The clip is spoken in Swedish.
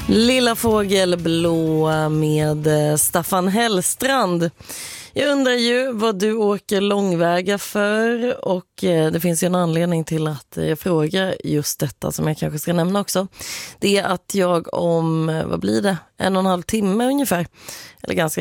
Lilla fågel blå med Staffan Hellstrand. Jag undrar ju vad du åker långväga för, och det finns ju en anledning till att jag frågar just detta som jag kanske ska nämna också. Det är att jag om, vad blir det, 1,5 timme ungefär, eller ganska